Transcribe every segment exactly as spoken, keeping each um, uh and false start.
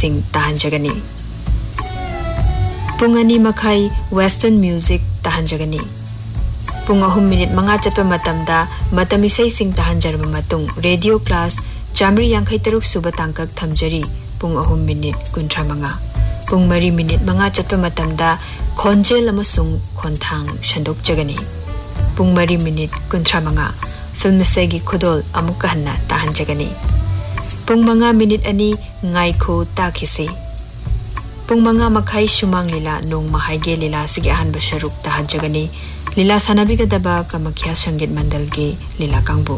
सिंग ताहंजगनी पुंग अनि मखाई western music ताहंजगनी पुंग अहुम minute मंगा चतप मतमदा मतम इसै सिंग ताहंजरब मतुंग रेडियो क्लास चामरी यांखै तरुक सुब तांकक थमजरी पुंग अहुम मिनिट कुंथ्रा मंगा पुंग मरी मिनिट मंगा चतप मतमदा खोंजेल अमसुंग खोंथांग शंदोक जगनी पुंग मरी मिनिट कुंथ्रा मंगा फिल्म सेगी खुदोल अमुक हन्ना ताहंजगनी पुंग मंगा मिनिट अनि ngaikho takise पुंग मंगा मखाई सुमांग लीला नोंग महाइगे लीला सिगे अहनब शरुक ताहंजगनी लीला सानाबिगदबा कामाख्या संगीत मंडल के लीला कांगबो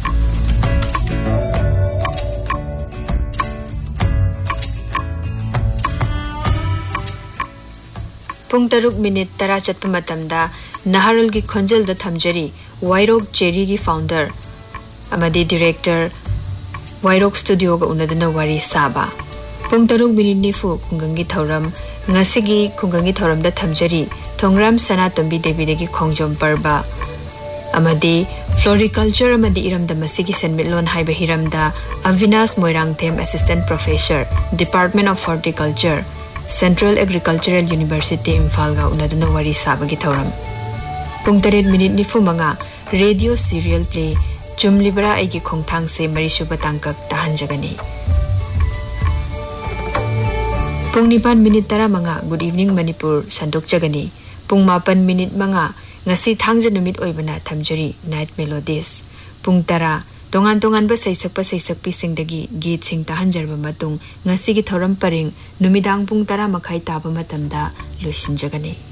पुंग तरुक मिनिट तरा चतप मतमदा नहरुल की खोंजल द थमजरी वाइरोक चेरी की फाउंडर अमदी डायरेक्टर वाइरोक स्टूडियो का उनदना वारी साबा पुंग तरुक minute निफु खुंगंगी थौरम ngasi khungangi thoram da thamjari thongram sana tombi devi de gi khongjom parba amadi floriculture amadi iram da masigi senmitlon haiba hiram da Avinash Moirang Them assistant professor department of horticulture Central Agricultural University Imphal ga unaduna wari sabagi thoram pung taret minute nifu manga radio serial play chumlibra aigi khongthang se marisuba tangkak tahanjagani Pung निपान minute तरा मंगा good evening Manipur संदोक जगनी पुंग मापन minute मंगा ngasi thangja numit oibana thamjari night melodies पुंग तरा तोंगान तोंगान बा सैसकपा सैसकपी सिंगदगी गीत सिंग ताहंजरबा मतुंग ngasi gi thoram paring numidang पुंग तरा मखाई ताबा मतमदा लोसिन जगनी